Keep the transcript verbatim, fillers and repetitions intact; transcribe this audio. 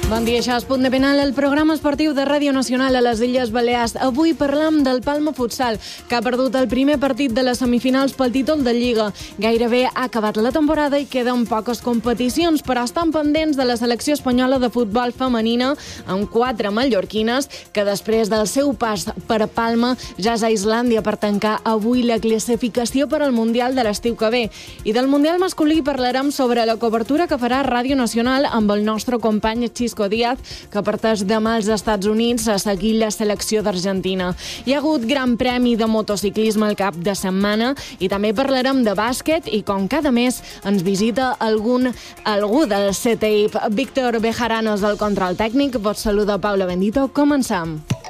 Bon dia, això és Punt de Penal, el programa esportiu de Ràdio Nacional a les Illes Balears. Avui parlam del Palma Futsal, que ha perdut el primer partit de les semifinals pel títol de Lliga. Gairebé ha acabat la temporada i queden poques competicions, però estan pendents de la selecció espanyola de futbol femenina, amb quatre mallorquines, que després del seu pas per Palma ja és a Islàndia per tancar avui la classificació per al Mundial de l'estiu que ve. I del Mundial masculí parlarem sobre la cobertura que farà Ràdio Nacional amb el nostre company Xisco Díaz, que parteix demà als Estats Units a seguir la selecció d'Argentina. Hi ha hagut gran premi de motociclisme al cap de setmana i també parlarem de bàsquet i, com cada mes, ens visita algun, algú del C T I P. Víctor Bejarano és el control tècnic. Vos saluda Paula Bendito. Començam.